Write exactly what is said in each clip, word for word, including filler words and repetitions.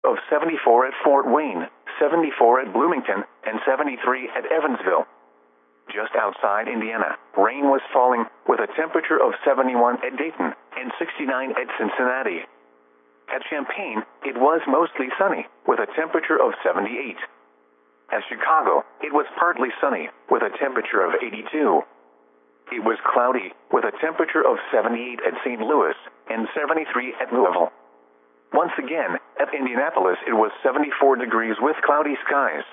of seventy-four at Fort Wayne, seventy-four at Bloomington, and seventy-three at Evansville. Just outside Indiana, rain was falling, with a temperature of seventy-one at Dayton and sixty-nine at Cincinnati. At Champaign, it was mostly sunny, with a temperature of seventy-eight. At Chicago, it was partly sunny, with a temperature of eighty-two. It was cloudy, with a temperature of seventy-eight at Saint Louis and seventy-three at Louisville. Once again, at Indianapolis it was seventy-four degrees with cloudy skies.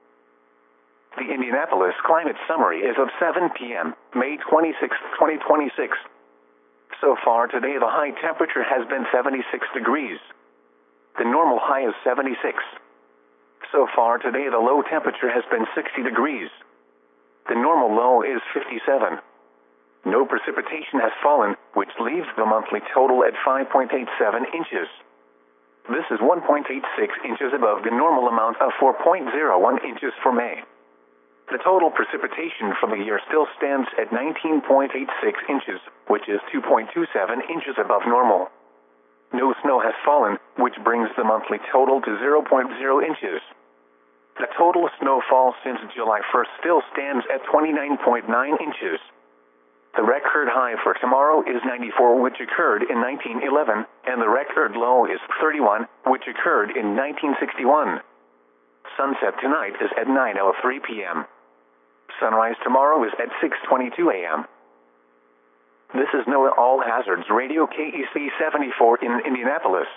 The Indianapolis Climate Summary is of seven p m, May twenty-sixth, twenty twenty-six. So far today the high temperature has been seventy-six degrees. The normal high is seventy-six. So far today the low temperature has been sixty degrees. The normal low is fifty-seven. No precipitation has fallen, which leaves the monthly total at five point eight seven inches. This is one point eight six inches above the normal amount of four point zero one inches for May. The total precipitation for the year still stands at nineteen point eight six inches, which is two point two seven inches above normal. No snow has fallen, which brings the monthly total to zero point zero inches. The total snowfall since July first still stands at twenty-nine point nine inches. The record high for tomorrow is ninety-four, which occurred in nineteen eleven, and the record low is thirty-one, which occurred in nineteen sixty-one. Sunset tonight is at nine oh three p m Sunrise tomorrow is at six twenty-two a m This is NOAA All Hazards Radio K E C seventy-four in Indianapolis.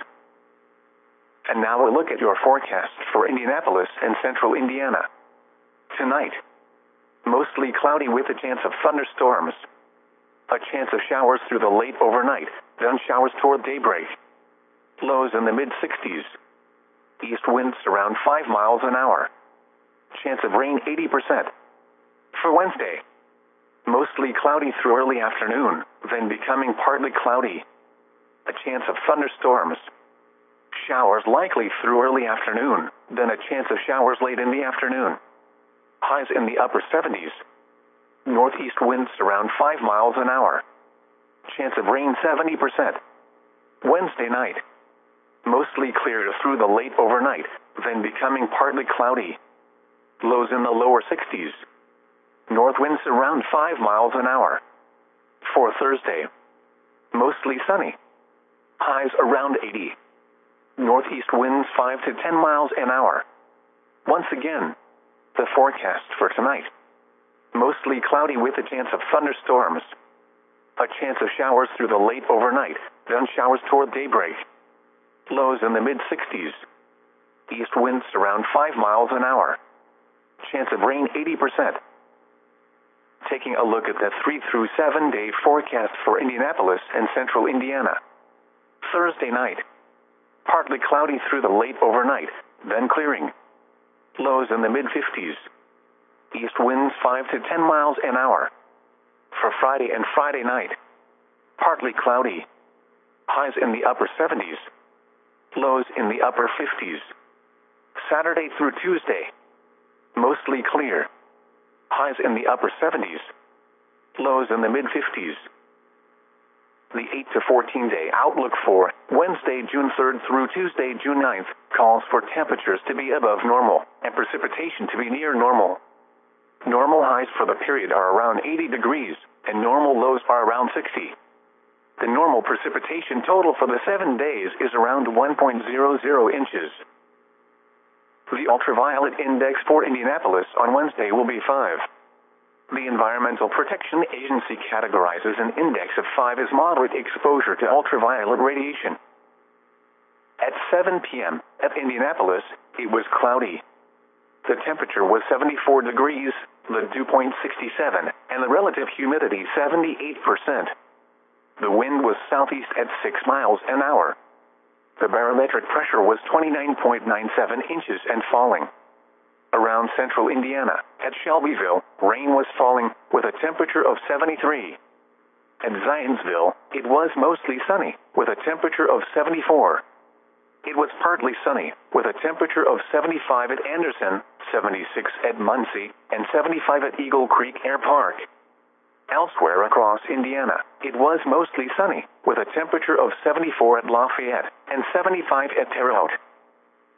And now a look at your forecast for Indianapolis and central Indiana. Tonight, mostly cloudy with a chance of thunderstorms. A chance of showers through the late overnight, then showers toward daybreak. Lows in the mid-sixties. East winds around five miles an hour. Chance of rain eighty percent. For Wednesday, mostly cloudy through early afternoon, then becoming partly cloudy. A chance of thunderstorms. Showers likely through early afternoon, then a chance of showers late in the afternoon. Highs in the upper seventies. Northeast winds around five miles an hour. Chance of rain seventy percent. Wednesday night, mostly clear through the late overnight, then becoming partly cloudy. Lows in the lower sixties. North winds around five miles an hour. For Thursday, mostly sunny. Highs around eighty. Northeast winds five to ten miles an hour. Once again, the forecast for tonight. Mostly cloudy with a chance of thunderstorms. A chance of showers through the late overnight, then showers toward daybreak. Lows in the mid-sixties. East winds around five miles an hour. Chance of rain eighty percent. Taking a look at the three through seven day forecast for Indianapolis and central Indiana. Thursday night, partly cloudy through the late overnight, then clearing. Lows in the mid-fifties. East winds five to ten miles an hour. For Friday and Friday night, partly cloudy. Highs in the upper seventies. Lows in the upper fifties. Saturday through Tuesday, mostly clear. Highs in the upper seventies. Lows in the mid-fifties. The eight to fourteen day outlook for Wednesday, June third through Tuesday, June ninth, calls for temperatures to be above normal and precipitation to be near normal. Normal highs for the period are around eighty degrees, and normal lows are around sixty. The normal precipitation total for the seven days is around one point zero zero inches. The ultraviolet index for Indianapolis on Wednesday will be five. The Environmental Protection Agency categorizes an index of five as moderate exposure to ultraviolet radiation. At seven p m at Indianapolis, it was cloudy. The temperature was seventy-four degrees, the dew point sixty-seven, and the relative humidity seventy-eight percent. The wind was southeast at six miles an hour. The barometric pressure was twenty-nine point nine seven inches and falling. Around central Indiana, at Shelbyville, rain was falling, with a temperature of seventy-three. At Zionsville, it was mostly sunny, with a temperature of seventy-four. It was partly sunny, with a temperature of seventy-five at Anderson, seventy-six at Muncie, and seventy-five at Eagle Creek Air Park. Elsewhere across Indiana, it was mostly sunny, with a temperature of seventy-four at Lafayette and seventy-five at Terre Haute.